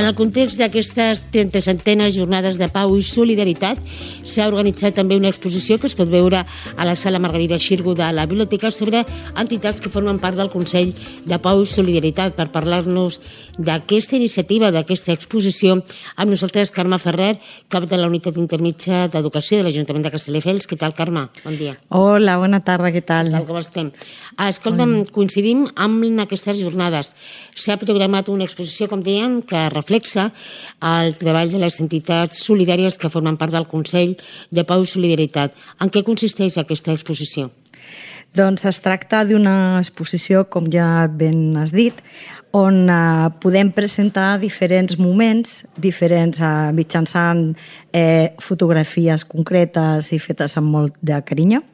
En el context d'aquestes 30 jornades de pau i solidaritat, s'ha organitzat també una exposició que es pot veure a la sala Margarida Xirgu de la Biblioteca sobre entitats que formen part del Consell de Pau i Solidaritat. Per parlar-nos d'aquesta iniciativa, d'aquesta exposició, amb nosaltres Carme Ferrer, cap de la Unitat Intermitja d'Educació de l'Ajuntament de Castelldefels. Què tal, Carme? Bon dia. Hola, bona tarda, què tal? Què tal, com estem? Escolta'm, coincidim amb aquestes jornades. S'ha programat una exposició, com deien, que reflexa el treball de les entitats solidàries que formen part del Consell de Pau i Solidaritat. En què consisteix aquesta exposició? Doncs es tracta d'una exposició, com ja ben has dit, on podem presentar diferents moments, mitjançant fotografies concretes i fetes amb molt de carinyo,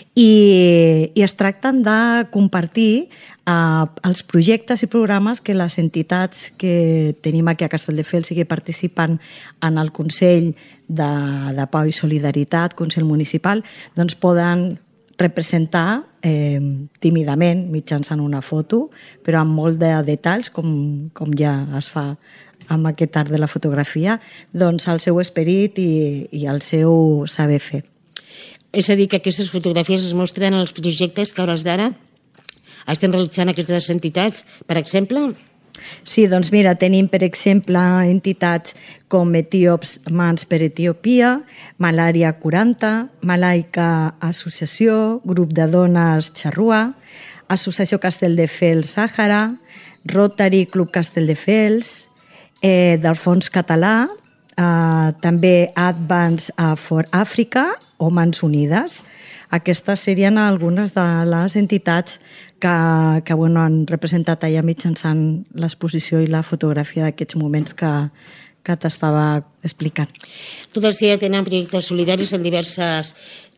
i es tracten de compartir els projectes i programes que les entitats que tenim aquí a Castelldefels i que participen en el Consell de Pau i Solidaritat, Consell Municipal, doncs poden representar tímidament mitjançant una foto, però amb molt de detalls, com ja es fa amb aquest art de la fotografia, doncs el seu esperit i el seu saber fer. És a dir, que aquestes fotografies es mostren en els projectes que a hores d'ara estan realitzant aquestes entitats, per exemple? Sí, doncs mira, tenim, per exemple, entitats com Etíops Mans per Etiòpia, Malària 40, Malaica Associació, Grup de Dones Xarrua, Associació Castelldefels Sàhara, Rotary Club Castelldefels, del Fons Català, també Advance for Africa o Mans Unides. Aquestes serien algunes de les entitats que han representat allà mitjançant l'exposició i la fotografia d'aquests moments que t'estava explicant. Totes elles tenen projectes solidaris en diversos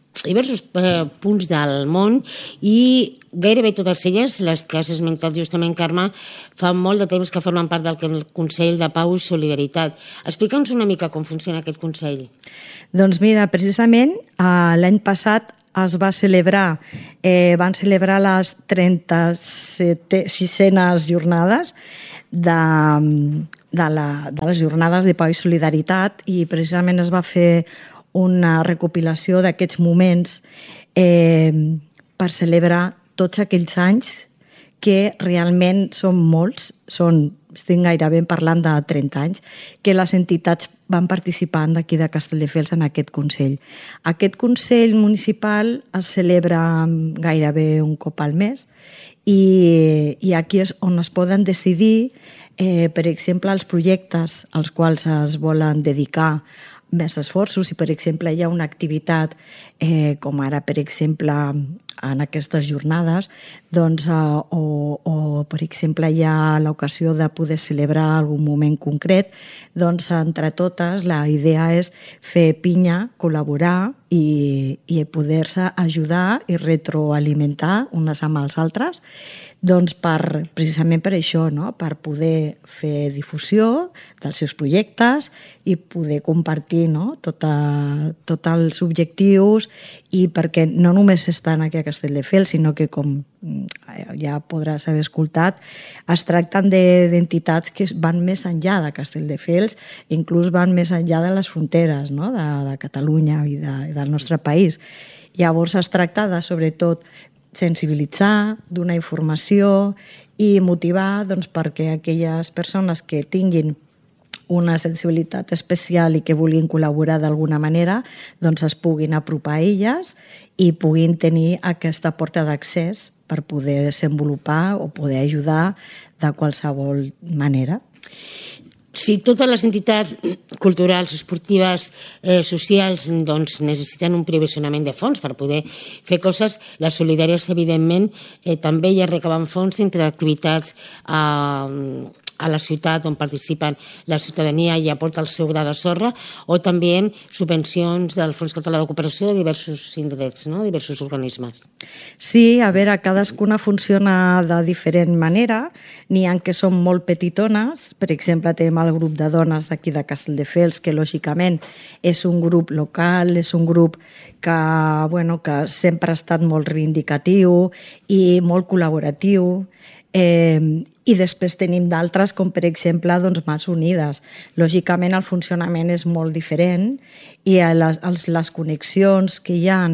punts del món i gairebé totes elles, les que has esmentat justament, Carme, fa molt de temps que formen part del Consell de Pau i Solidaritat. Explica'ns una mica com funciona aquest Consell. Doncs mira, precisament l'any passat es va celebrar, van celebrar les 36enes jornades de les jornades de Pau i Solidaritat, i precisament es va fer una recopilació d'aquests moments per celebrar tots aquells anys que realment són molts, estic gairebé parlant de 30 anys, que les entitats van participant d'aquí de Castelldefels en aquest Consell. Aquest Consell Municipal es celebra gairebé un cop al mes i aquí és on es poden decidir, per exemple, els projectes als quals es volen dedicar més esforços. Si, per exemple, hi ha una activitat, com ara, per exemple, en aquestes jornades, doncs, o per exemple, hi ha l'ocasió de poder celebrar algun moment concret, doncs, entre totes, la idea és fer pinya, col·laborar i poder-se ajudar i retroalimentar unes amb els altres, doncs precisament per això, no? Per poder fer difusió dels seus projectes i poder compartir, no? Tots els objectius, i perquè no només estan aquí a Castelldefels, sinó que, com ja podràs haver escoltat, es tracten d'entitats que van més enllà de Castelldefels, inclús van més enllà de les fronteres, no? de Catalunya i del nostre país. Llavors es tracta de, sobretot, sensibilitzar, donar informació i motivar, doncs, perquè aquelles persones que tinguin una sensibilitat especial i que vulguin col·laborar d'alguna manera, doncs es puguin apropar a elles i puguin tenir aquesta porta d'accés per poder desenvolupar o poder ajudar de qualsevol manera. Si totes les entitats culturals, esportives, socials, doncs necessiten un provisionament de fons per poder fer coses, les solidàries, evidentment, també hi recaben fons entre activitats a la ciutat on participen la ciutadania i aporta el seu gra de sorra, o també subvencions del Fons Català de Cooperació de diversos indrets, no? Diversos organismes. Sí, a veure, cadascuna funciona de diferent manera. N'hi ha que són molt petitones. Per exemple, tenim el grup de dones d'aquí de Castelldefels, que lògicament és un grup local, és un grup que sempre ha estat molt reivindicatiu i molt col·laboratiu. I després tenim d'altres, com per exemple doncs, Mans Unides. Lògicament el funcionament és molt diferent i les connexions que hi ha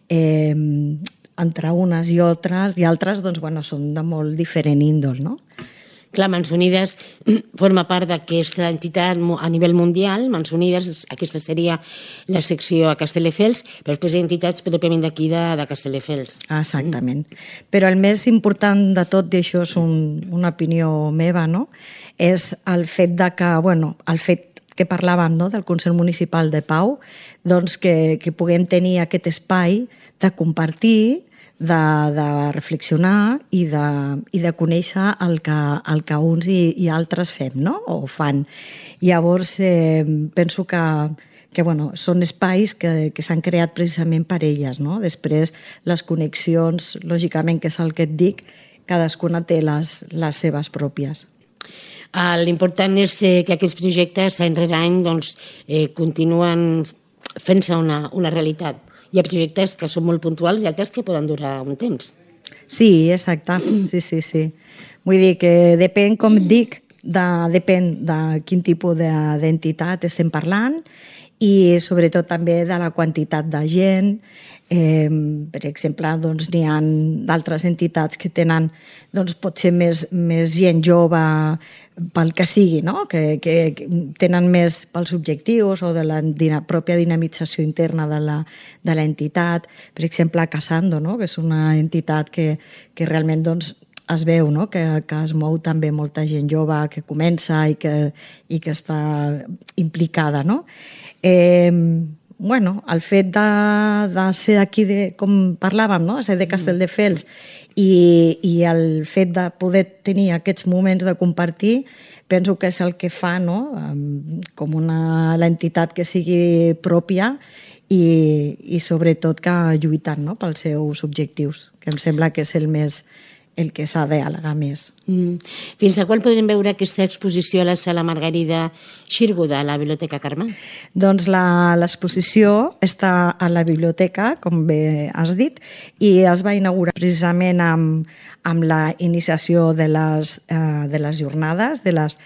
entre unes i altres doncs, bueno, són de molt diferent índol, no? Clar, Mans Unides forma part d'aquesta entitat a nivell mundial. Mans Unides, aquesta seria la secció a Castelldefels, però després hi ha entitats pròpiament d'aquí de Castelldefels. Exactament. Però el més important de tot, i això és una opinió meva, no? És el fet que, bueno, el fet que parlàvem, no?, del Consell Municipal de Pau, doncs que puguem tenir aquest espai de compartir, de reflexionar i de conèixer el que uns i altres fem, no?, o fan. Llavors, penso que bueno, són espais que s'han creat precisament per elles, no? Després, les connexions, lògicament, que és el que et dic, cadascuna té les seves pròpies. L'important és que aquests projectes, any rere any, doncs, continuen fent-se una realitat. Hi ha projectes que són molt puntuals i altres que poden durar un temps. Sí, exacte. Sí. Vull dir que depèn, com et dic, depèn de quin tipus d'entitat estem parlant i sobretot també de la quantitat de gent. Per exemple, doncs, n'hi ha d'altres entitats que tenen doncs, potser més gent jove pel que sigui, no? que tenen més pels objectius o de la pròpia dinamització interna de l'entitat. Per exemple, Casando, no? Que és una entitat que realment doncs, es veu, no?, que es mou també molta gent jove que comença i que està implicada, no? Bueno, el fet de ser d'aquí, com parlàvem, no?, ser de Castelldefels i el fet de poder tenir aquests moments de compartir, penso que és el que fa, no?, com l'entitat que sigui pròpia i sobretot que lluitant, no?, pels seus objectius, que em sembla que és el que s'ha d'al·legar més. Fins a quan podrem veure aquesta exposició a la Sala Margarida Xirgu de la Biblioteca Carme? Doncs l'exposició està a la biblioteca, com bé has dit, i es va inaugurar precisament amb la iniciació de les jornades, de les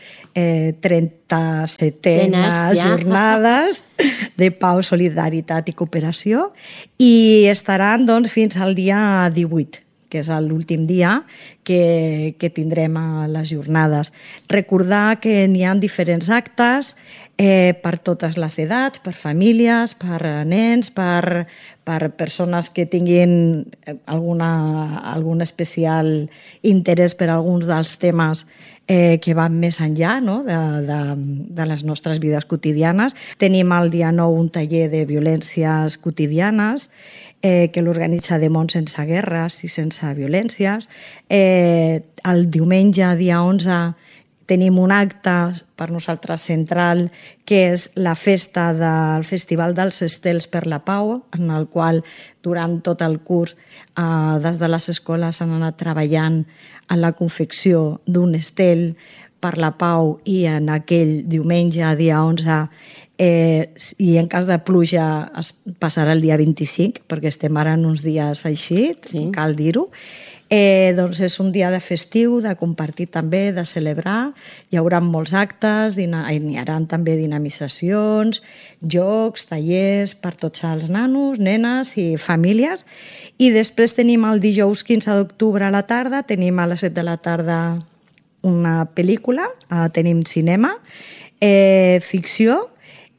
37enes jornades de pau, solidaritat i cooperació, i estaran doncs, fins al dia 18, que és l'últim dia que tindrem a les jornades. Recordar que n'hi ha diferents actes per totes les edats, per famílies, per nens, per persones que tinguin algun especial interès per alguns dels temes que van més enllà, no?, de les nostres vides quotidianes. Tenim el dia 9 un taller de violències quotidianes que l'organitza de Món sense guerres i sense violències. El diumenge, dia 11, tenim un acte per nosaltres central, que és la festa del Festival dels Estels per la Pau, en el qual durant tot el curs des de les escoles han anat treballant en la confecció d'un estel per la pau, i en aquell diumenge, dia 11, i en cas de pluja es passarà el dia 25, perquè estem ara en uns dies així, sí, cal dir-ho. Doncs és un dia de festiu, de compartir també, de celebrar. Hi haurà molts actes, n'hi haurà també dinamitzacions, jocs, tallers per tots els nanos, nenes i famílies. I després tenim el dijous 15 d'octubre a la tarda, tenim a les 7 de la tarda una pel·lícula, tenim cinema, ficció,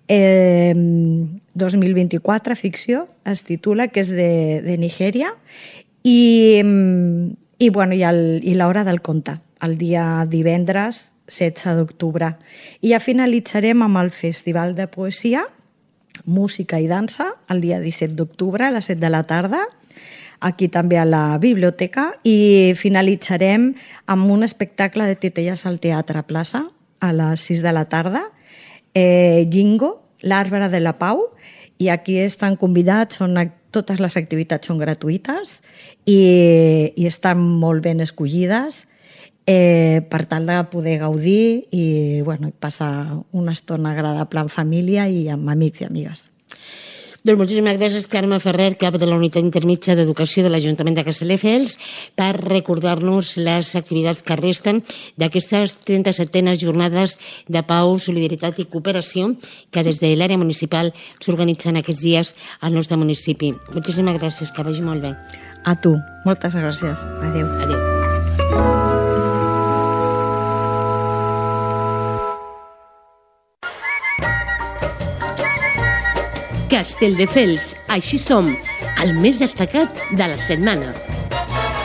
2024, ficció, es titula, que és de Nigèria, i l'hora del conte, el dia divendres 16 d'octubre. I ja finalitzarem amb el Festival de Poesia, Música i Dansa, el dia 17 d'octubre a les 7 de la tarda, aquí també a la biblioteca, i finalitzarem amb un espectacle de titelles al Teatre Plaça a les 6 de la tarda, Jingo, l'Arbre de la Pau, i aquí estan convidats, totes les activitats són gratuïtes i estan molt ben escollides per tal de poder gaudir i passar una estona agradable en família i amb amics i amigues. Doncs moltíssimes gràcies, Carme Ferrer, cap de la Unitat Intermitja d'Educació de l'Ajuntament de Castelldefels, per recordar-nos les activitats que resten d'aquestes 37enes jornades de pau, solidaritat i cooperació que des de l'àrea municipal s'organitzen aquests dies al nostre municipi. Moltíssimes gràcies, que vagi molt bé. A tu, moltes gràcies. Adéu. Adéu. Castelldefels, així som, el més destacat de la setmana.